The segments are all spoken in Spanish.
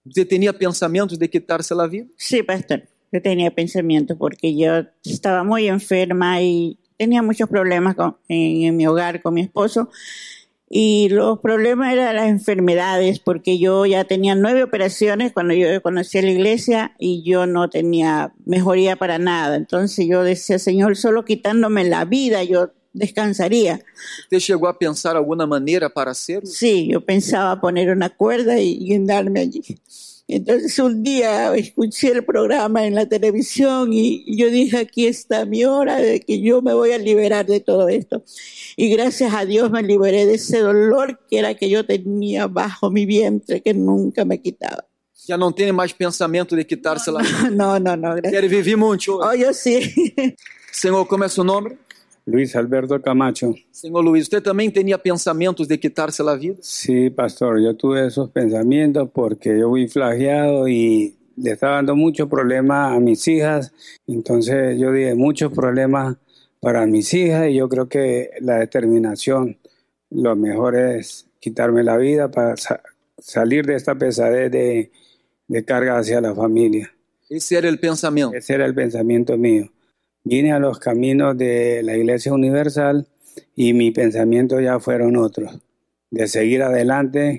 Você tenía pensamientos de quitarse la vida? Sí, pastor, yo tenía pensamientos porque yo estaba muy enferma y tenía muchos problemas en mi hogar con mi esposo. Y los problemas eran las enfermedades, porque yo ya tenía 9 operaciones cuando yo conocí a la iglesia y yo no tenía mejoría para nada. Entonces yo decía, Señor, solo quitándome la vida yo descansaría. ¿Usted llegó a pensar alguna manera para hacerlo? Sí, yo pensaba poner una cuerda y guindarme allí. Entonces un día escuché el programa en la televisión y yo dije, aquí está mi hora de que yo me voy a liberar de todo esto. Y gracias a Dios me liberé de ese dolor que era que yo tenía bajo mi vientre, que nunca me quitaba. Ya no tiene más pensamiento de quitarse la vida. No, gracias. Quiere vivir mucho. Oh, yo sí. Señor, ¿cómo es su nombre? Luis Alberto Camacho. Señor Luis, ¿usted también tenía pensamientos de quitarse la vida? Sí, pastor, yo tuve esos pensamientos porque yo fui flagelado y le estaba dando muchos problemas a mis hijas. Entonces yo dije, muchos problemas para mis hijas, y yo creo que la determinación, lo mejor es quitarme la vida para salir de esta pesadez de carga hacia la familia. Ese era el pensamiento. Ese era el pensamiento mío. Vine a los caminos de la Iglesia Universal y mi pensamiento ya fueron otros, de seguir adelante,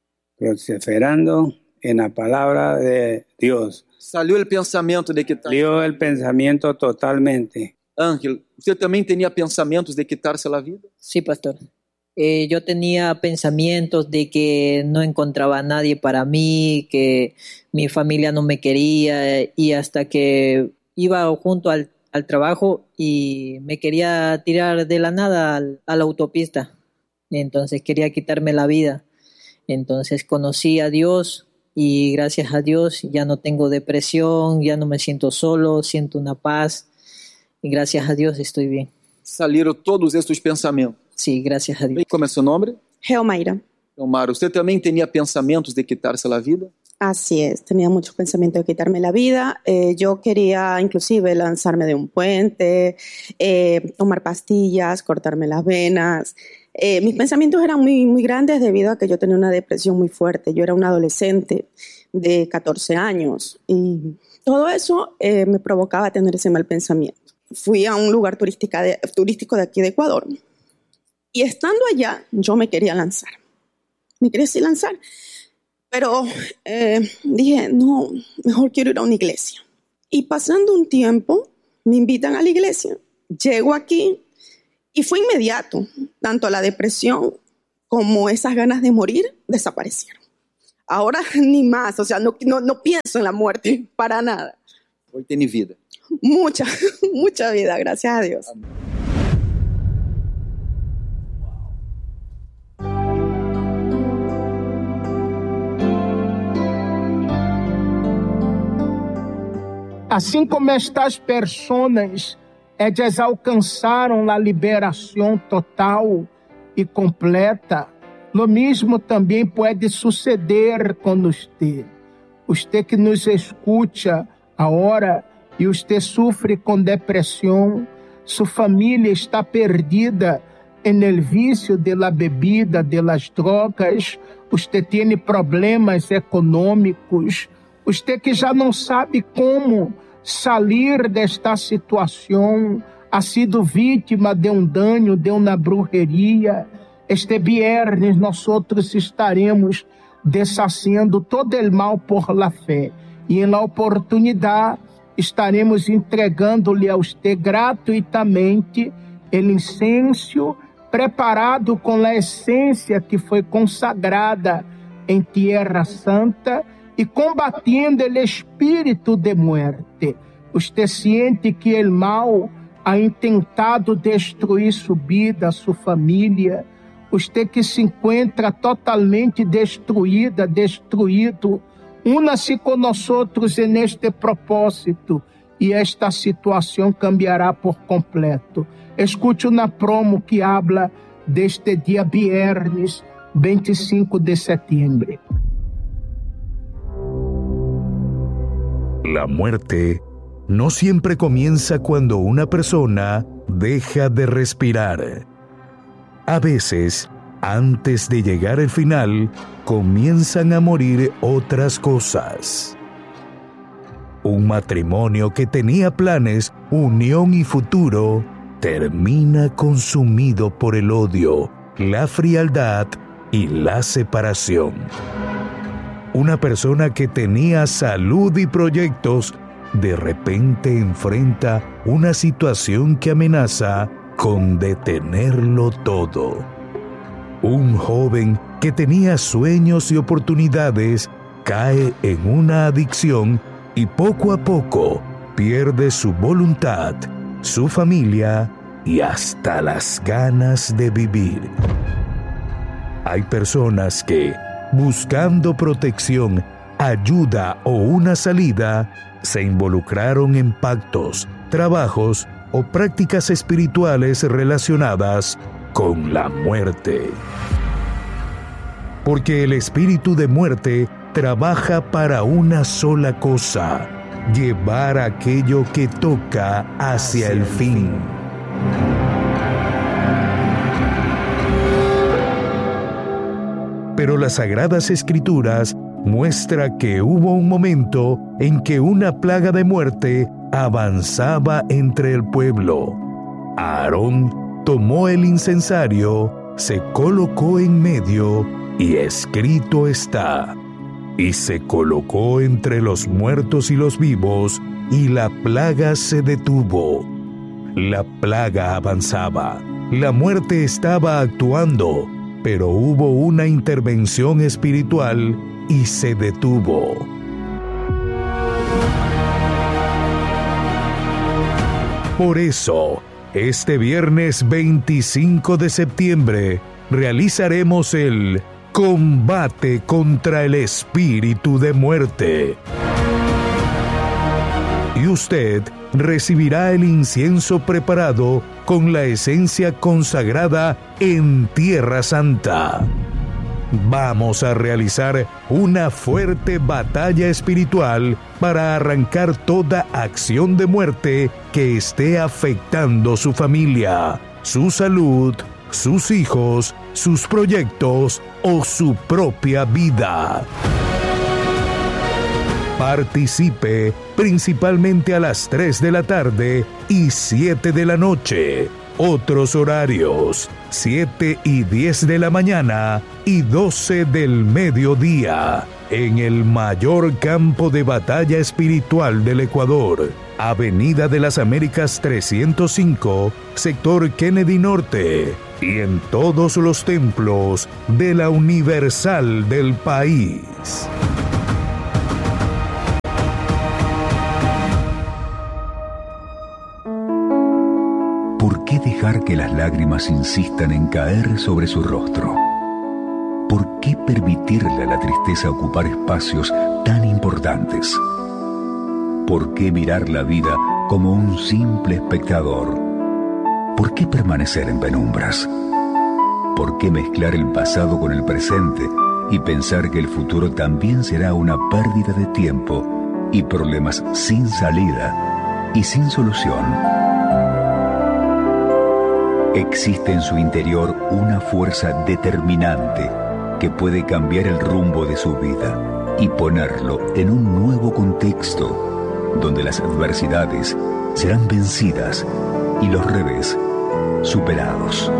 perseverando en la palabra de Dios. Salió el pensamiento de quitarse. Salió el pensamiento totalmente. Ángel, ¿usted también tenía pensamientos de quitarse la vida? Sí, pastor. Yo tenía pensamientos de que no encontraba a nadie para mí, que mi familia no me quería, y hasta que iba junto al trabajo y me quería tirar de la nada a la autopista. Entonces quería quitarme la vida. Entonces conocí a Dios y gracias a Dios ya no tengo depresión, ya no me siento solo, siento una paz y gracias a Dios estoy bien. Salieron todos estos pensamientos. Sí, gracias a Dios. ¿Cómo es su nombre? Geomaira. Geomaira, ¿usted también tenía pensamientos de quitarse la vida? Así es, tenía muchos pensamientos de quitarme la vida. Yo quería inclusive lanzarme de un puente, tomar pastillas, cortarme las venas. Mis pensamientos eran muy grandes debido a que yo tenía una depresión muy fuerte. Yo era una adolescente de 14 años y todo eso me provocaba tener ese mal pensamiento. Fui a un lugar turístico de aquí de Ecuador y estando allá yo me quería lanzar. Pero dije, no, mejor quiero ir a una iglesia. Y pasando un tiempo, me invitan a la iglesia. Llego aquí y fue inmediato. Tanto la depresión como esas ganas de morir desaparecieron. Ahora ni más, o sea, no pienso en la muerte para nada. Hoy tiene vida. Mucha vida, gracias a Dios. Amén. Assim como estas pessoas, ellas alcançaram a liberação total e completa, lo mesmo também pode suceder com você. Você que nos escuta agora e você sofre com depressão, sua família está perdida no vício da bebida, das drogas, você tem problemas econômicos, você que já não sabe como sair desta situação, ha sido vítima de dano, de uma brujeria. Este viernes nós estaremos deshaciendo todo o mal por la fé. E na oportunidade estaremos entregando-lhe a você gratuitamente o incenso preparado com a essência que foi consagrada em Tierra Santa e combatendo o espírito de muerte. Você sente que o mal ha intentado destruir sua vida, sua família. Você que se encontra totalmente destruída, destruído. Una-se conosco neste propósito e esta situação cambiará por completo. Escute uma promo que habla deste dia viernes 25 de setembro. La muerte no siempre comienza cuando una persona deja de respirar. A veces, antes de llegar al final, comienzan a morir otras cosas. Un matrimonio que tenía planes, unión y futuro, termina consumido por el odio, la frialdad y la separación. Una persona que tenía salud y proyectos, de repente enfrenta una situación que amenaza con detenerlo todo. Un joven que tenía sueños y oportunidades cae en una adicción y poco a poco pierde su voluntad, su familia y hasta las ganas de vivir. Hay personas que, buscando protección, ayuda o una salida, se involucraron en pactos, trabajos o prácticas espirituales relacionadas con la muerte. Porque el espíritu de muerte trabaja para una sola cosa: llevar aquello que toca hacia el fin. Pero las Sagradas Escrituras muestra que hubo un momento en que una plaga de muerte avanzaba entre el pueblo. Aarón tomó el incensario, se colocó en medio y escrito está: y se colocó entre los muertos y los vivos, y la plaga se detuvo. La plaga avanzaba, la muerte estaba actuando, pero hubo una intervención espiritual y se detuvo. Por eso, este viernes 25 de septiembre, realizaremos el combate contra el espíritu de muerte. Y usted recibirá el incienso preparado con la esencia consagrada en Tierra Santa. Vamos a realizar una fuerte batalla espiritual para arrancar toda acción de muerte que esté afectando su familia, su salud, sus hijos, sus proyectos o su propia vida. Participe principalmente a las 3 de la tarde y 7 de la noche. Otros horarios: 7 y 10 de la mañana y 12 del mediodía. En el mayor campo de batalla espiritual del Ecuador, Avenida de las Américas 305, sector Kennedy Norte, y en todos los templos de la Universal del país. ¿Por qué dejar que las lágrimas insistan en caer sobre su rostro? ¿Por qué permitirle a la tristeza ocupar espacios tan importantes? ¿Por qué mirar la vida como un simple espectador? ¿Por qué permanecer en penumbras? ¿Por qué mezclar el pasado con el presente y pensar que el futuro también será una pérdida de tiempo y problemas sin salida y sin solución? Existe en su interior una fuerza determinante que puede cambiar el rumbo de su vida y ponerlo en un nuevo contexto donde las adversidades serán vencidas y los revés superados.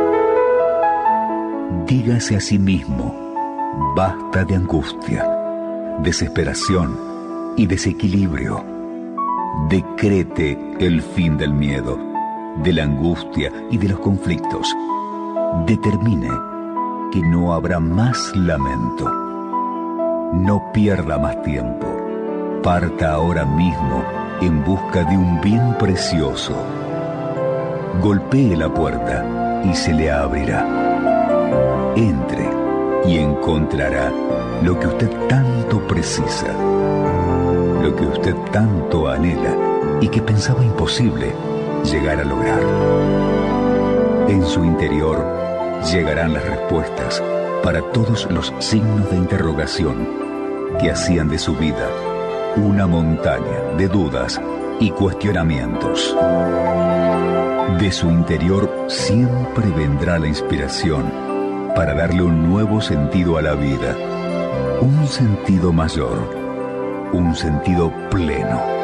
Dígase a sí mismo: basta de angustia, desesperación y desequilibrio. Decrete el fin del miedo, de la angustia y de los conflictos. Determine que no habrá más lamento. No pierda más tiempo. Parta ahora mismo en busca de un bien precioso. Golpee la puerta y se le abrirá. Entre y encontrará lo que usted tanto precisa, lo que usted tanto anhela y que pensaba imposible llegar a lograr. En su interior llegarán las respuestas para todos los signos de interrogación que hacían de su vida una montaña de dudas y cuestionamientos. De su interior siempre vendrá la inspiración para darle un nuevo sentido a la vida, un sentido mayor, un sentido pleno.